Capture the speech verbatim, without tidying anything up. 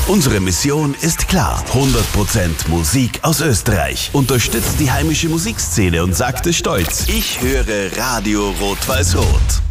Unsere Mission ist klar. hundert Prozent Musik aus Österreich. Unterstützt die heimische Musikszene und sagt es stolz: Ich höre Radio Rot-Weiß-Rot.